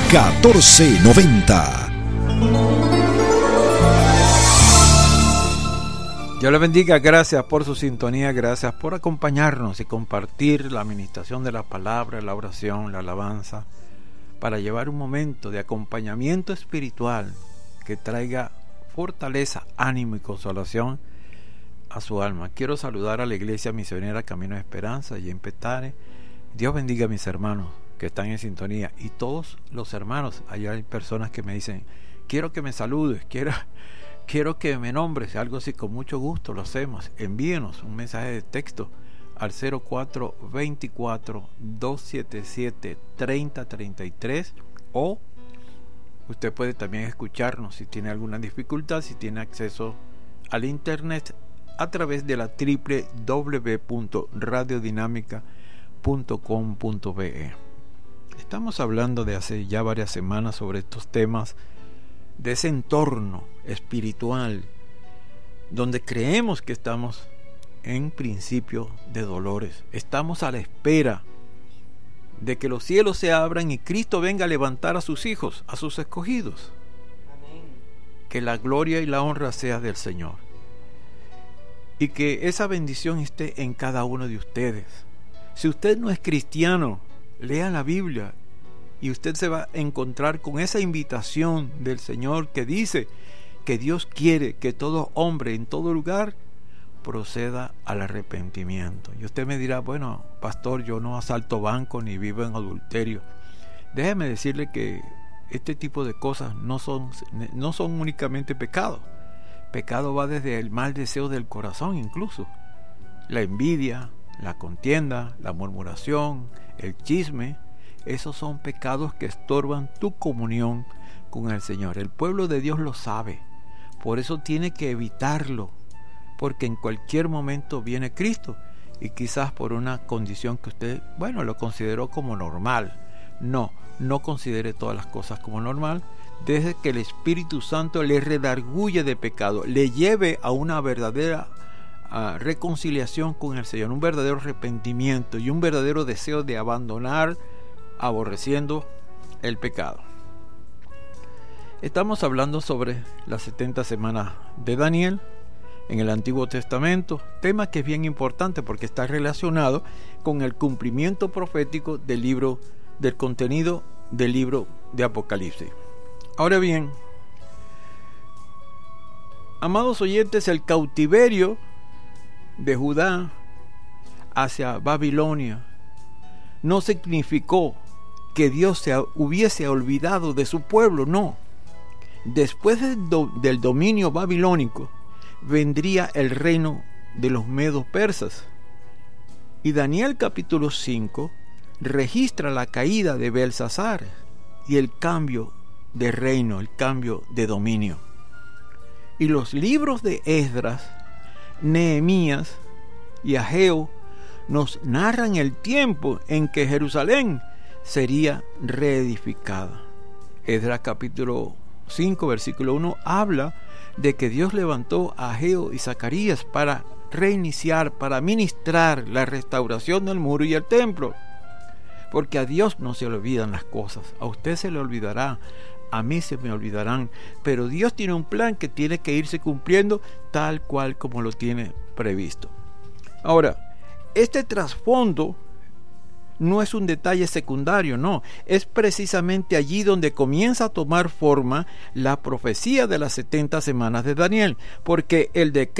1490. Dios le bendiga, gracias por su sintonía, gracias por acompañarnos y compartir la administración de la palabra, la oración, la alabanza, para llevar un momento de acompañamiento espiritual que traiga fortaleza, ánimo y consolación a su alma. Quiero saludar a la Iglesia Misionera Camino de Esperanza y en Petare. Dios bendiga a mis hermanos que están en sintonía y todos los hermanos. Allá hay personas que me dicen, quiero que me saludes, quiero que me nombres, algo así, con mucho gusto lo hacemos. Envíenos un mensaje de texto al 0424-277-3033 o usted puede también escucharnos si tiene alguna dificultad, si tiene acceso al internet a través de la www.radiodinámica.com.be. Estamos hablando de hace ya varias semanas sobre estos temas de ese entorno espiritual donde creemos que estamos en principio de dolores. Estamos a la espera de que los cielos se abran y Cristo venga a levantar a sus hijos, a sus escogidos. Amén. Que la gloria y la honra sea del Señor y que esa bendición esté en cada uno de ustedes. Si usted no es cristiano, lea la Biblia y usted se va a encontrar con esa invitación del Señor que dice que Dios quiere que todo hombre en todo lugar proceda al arrepentimiento. Y usted me dirá, bueno, pastor, yo no asalto banco ni vivo en adulterio. Déjeme decirle que este tipo de cosas no son únicamente pecado. Pecado va desde el mal deseo del corazón, incluso la envidia, la contienda, la murmuración, el chisme. Esos son pecados que estorban tu comunión con el Señor. El pueblo de Dios lo sabe, por eso tiene que evitarlo, porque en cualquier momento viene Cristo y quizás por una condición que usted, lo consideró como normal. No considere todas las cosas como normal. Desde que el Espíritu Santo le redarguye de pecado, le lleve a una verdadera reconciliación con el Señor, un verdadero arrepentimiento y un verdadero deseo de abandonar, aborreciendo el pecado. Estamos hablando sobre las 70 semanas de Daniel en el Antiguo Testamento, tema que es bien importante porque está relacionado con el cumplimiento profético del contenido del libro de Apocalipsis. Ahora bien, amados oyentes, el cautiverio de Judá hacia Babilonia no significó que Dios se hubiese olvidado de su pueblo, no. Después del dominio babilónico vendría el reino de los medos persas. Y Daniel capítulo 5 registra la caída de Belsasar y el cambio de reino, el cambio de dominio. Y los libros de Esdras, Nehemías y Ageo nos narran el tiempo en que Jerusalén sería reedificada. Esdras capítulo 5 versículo 1 habla de que Dios levantó a Ageo y Zacarías para reiniciar, para ministrar la restauración del muro y el templo, porque a Dios no se le olvidan las cosas. A usted se le olvidará, a mí se me olvidarán, pero Dios tiene un plan que tiene que irse cumpliendo tal cual como lo tiene previsto. Ahora, este trasfondo no es un detalle secundario, no, es precisamente allí donde comienza a tomar forma la profecía de las 70 semanas de Daniel, porque el decreto